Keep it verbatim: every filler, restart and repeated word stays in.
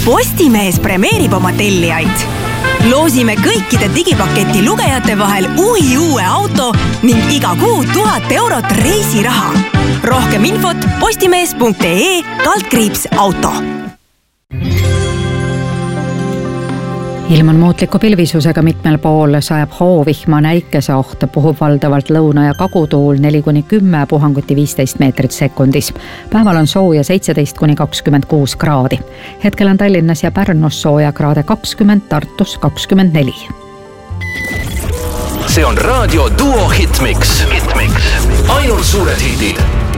Postimees premeerib oma tellijaid. Loosime kõikide digipaketi lugejate vahel uhi uue auto ning iga kuu tuhat eurot reisiraha. Rohkem infot postimees punkt ee kaldkriips auto. Ilm on muutliku pilvisusega mitmel pool, sajab hoovihma, näikese oht, puhub valdavalt lõuna- ja kagutuul neli kuni kümme, puhanguti viisteist meetrit sekundis. Päeval on sooja seitseteist kuni kakskümmend kuus kraadi. Hetkel on Tallinnas ja Pärnus sooja kraade kakskümmend, Tartus kakskümmend neli. See on Raadio Duo Hitmix. Hitmix. Ainult suured hitid.